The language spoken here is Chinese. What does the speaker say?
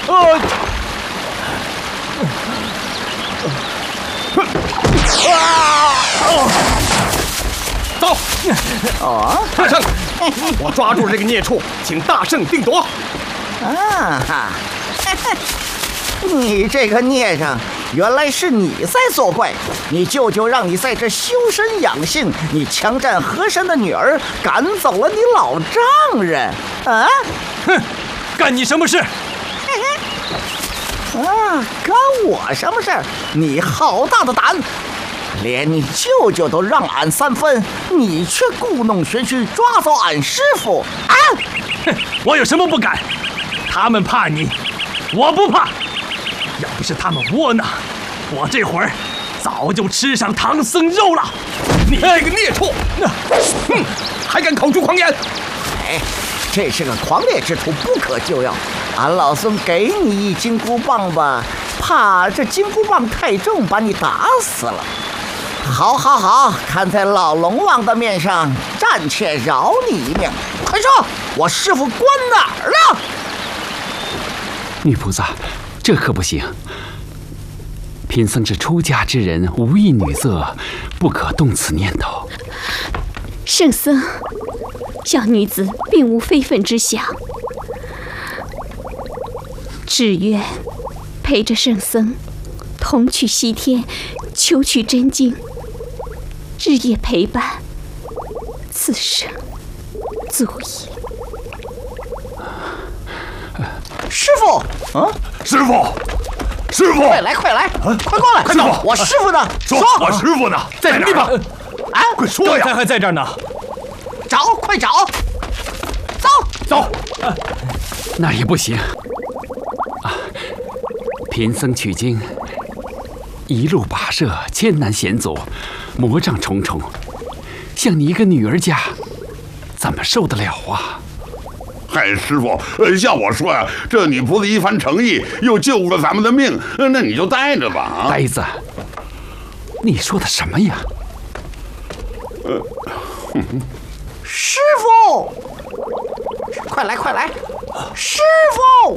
走！大圣，我抓住这个孽畜，请大圣定夺。 啊哈！你这个孽障，原来是你在作怪！你舅舅让你在这修身养性，你强占和珅的女儿，赶走了你老丈人。啊！ 哼，干你什么事？ 啊，干我什么事儿？你好大的胆！连你舅舅都让俺3分，你却故弄玄虚，抓走俺师傅！啊！ 哼，我有什么不敢？他们怕你，我不怕。要不是他们窝囊，我这会儿早就吃上唐僧肉了。 你这个孽畜，还敢口出狂言！ 哎，这是个狂烈之徒，不可救药。俺老孙给你一金箍棒吧，怕这金箍棒太重，把你打死了。好，好，好，看在老龙王的面上，暂且饶你一命。快说，我师傅关哪儿了？ 女菩萨，这可不行。贫僧是出家之人，无意女色，不可动此念头。 圣僧，小女子并无非分之想，只愿陪着圣僧同去西天，求取真经，日夜陪伴，此生足矣。 师傅， 师傅，师傅， 快来，快来，快过来！ 师傅， 我师傅呢？ 说，我师傅呢？ 在什么地方？ 啊， 快说呀！ 刚才还在这儿呢。 找，快找！ 走！ 那也不行啊！贫僧取经，一路跋涉，艰难险阻，魔障重重，像你一个女儿家，怎么受得了啊？ 嗨，师傅，像我说呀，这女菩萨一番诚意，又救了咱们的命，那你就带着吧啊！ 呆子，你说的什么呀？ 师傅，快来，快来！师傅，